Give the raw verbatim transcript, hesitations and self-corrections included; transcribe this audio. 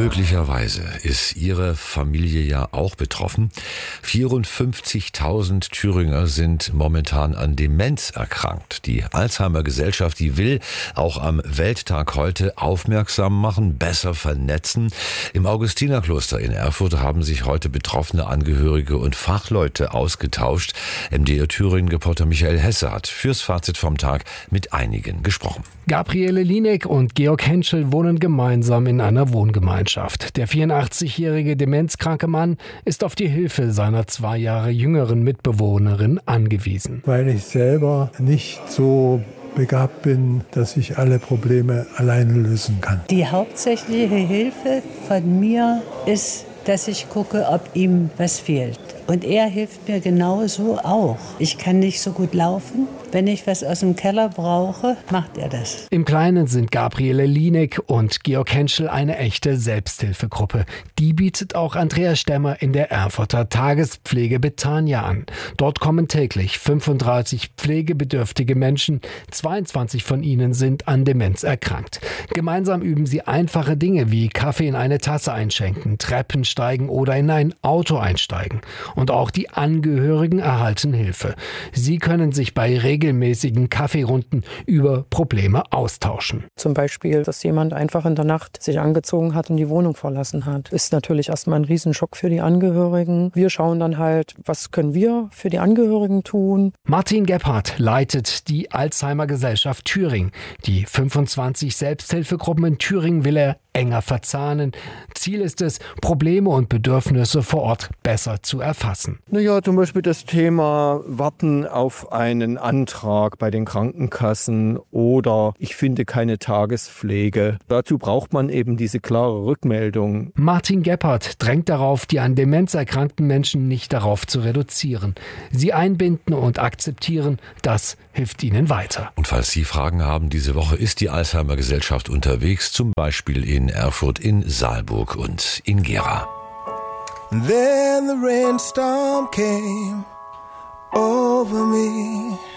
Möglicherweise ist Ihre Familie ja auch betroffen. vierundfünfzigtausend Thüringer sind momentan an Demenz erkrankt. Die Alzheimer-Gesellschaft, die will auch am Welttag heute aufmerksam machen, besser vernetzen. Im Augustinerkloster in Erfurt haben sich heute betroffene Angehörige und Fachleute ausgetauscht. M D R Thüringen-Reporter Michael Hesse hat fürs Fazit vom Tag mit einigen gesprochen. Gabriele Lienek und Georg Henschel wohnen gemeinsam in einer Wohngemeinschaft. Der vierundachtzig-jährige demenzkranke Mann ist auf die Hilfe seiner zwei Jahre jüngeren Mitbewohnerin angewiesen. Weil ich selber nicht so begabt bin, dass ich alle Probleme alleine lösen kann. Die hauptsächliche Hilfe von mir ist, dass ich gucke, ob ihm was fehlt. Und er hilft mir genauso auch. Ich kann nicht so gut laufen. Wenn ich was aus dem Keller brauche, macht er das. Im Kleinen sind Gabriele Lienek und Georg Henschel eine echte Selbsthilfegruppe. Die bietet auch Andreas Stemmer in der Erfurter Tagespflege Betania an. Dort kommen täglich fünfunddreißig pflegebedürftige Menschen. zweiundzwanzig von ihnen sind an Demenz erkrankt. Gemeinsam üben sie einfache Dinge wie Kaffee in eine Tasse einschenken, Treppen steigen oder in ein Auto einsteigen. Und auch die Angehörigen erhalten Hilfe. Sie können sich bei regelmäßigen Kaffeerunden über Probleme austauschen. Zum Beispiel, dass jemand einfach in der Nacht sich angezogen hat und die Wohnung verlassen hat. Ist natürlich erstmal ein Riesenschock für die Angehörigen. Wir schauen dann halt, was können wir für die Angehörigen tun. Martin Gebhardt leitet die Alzheimer-Gesellschaft Thüringen. Die fünfundzwanzig Selbsthilfegruppen in Thüringen will er enger verzahnen. Ziel ist es, Probleme und Bedürfnisse vor Ort besser zu erfassen. Naja, zum Beispiel das Thema Warten auf einen Antrag bei den Krankenkassen oder ich finde keine Tagespflege. Dazu braucht man eben diese klare Rückmeldung. Martin Gebhardt drängt darauf, die an Demenz erkrankten Menschen nicht darauf zu reduzieren. Sie einbinden und akzeptieren, das hilft ihnen weiter. Und falls Sie Fragen haben, diese Woche ist die Alzheimer-Gesellschaft unterwegs, zum Beispiel in Erfurt, in Saalburg und in Gera. Then the rainstorm came over me.